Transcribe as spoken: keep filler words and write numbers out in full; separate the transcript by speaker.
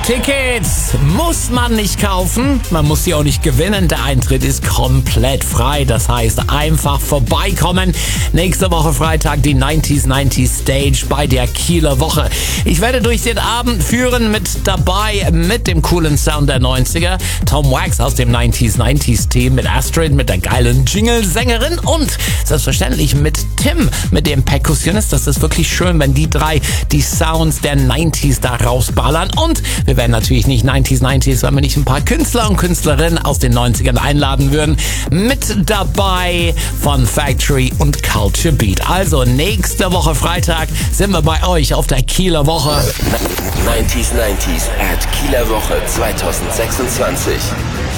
Speaker 1: Tickets muss man nicht kaufen, man muss sie auch nicht gewinnen. Der Eintritt ist komplett frei, das heißt einfach vorbeikommen. Nächste Woche Freitag die neunziger neunzig Stage bei der Kieler Woche. Ich werde durch den Abend führen, mit dabei mit dem coolen Sound der neunziger. Tom Wax aus dem neunziger neunzig Team, mit Astrid, mit der geilen Jingle-Sängerin und selbstverständlich mit Tim, mit dem Perkussionist. Das ist wirklich schön, wenn die drei die Sounds der neunziger da rausballern. Und wir werden natürlich nicht neunziger neunzig, wenn wir nicht ein paar Künstler und Künstlerinnen aus den neunzigern einladen würden. Mit dabei von Factory und Culture Beat. Also nächste Woche Freitag sind wir bei euch auf der Kieler Woche.
Speaker 2: neunziger neunzig at Kieler Woche zwanzig sechsundzwanzig.